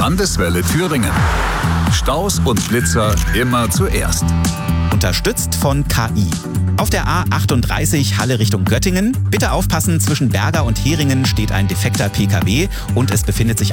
Landeswelle Thüringen. Staus und Blitzer immer zuerst. Unterstützt von KI. Auf der A38 Halle Richtung Göttingen. Bitte aufpassen, zwischen Berga und Heringen steht ein defekter PKW und es befindet sich